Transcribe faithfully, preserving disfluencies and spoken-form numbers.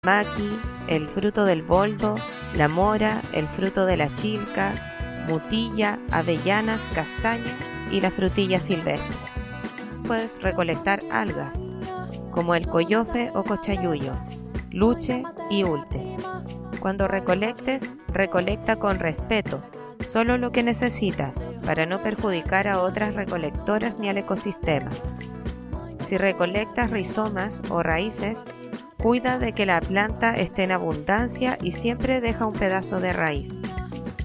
maqui, el fruto del boldo, la mora, el fruto de la chilca, mutilla, avellanas, castañas y la frutilla silvestre. Puedes recolectar algas, como el coyofe o cochayuyo, luche y ulte. Cuando recolectes, recolecta con respeto, solo lo que necesitas, para no perjudicar a otras recolectoras ni al ecosistema. Si recolectas rizomas o raíces, cuida de que la planta esté en abundancia y siempre deja un pedazo de raíz.